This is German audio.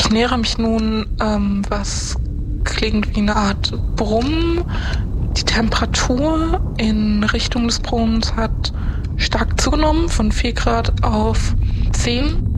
Ich nähere mich nun, was klingt wie eine Art Brummen. Die Temperatur in Richtung des Brunnens hat stark zugenommen, von 4 Grad auf 10.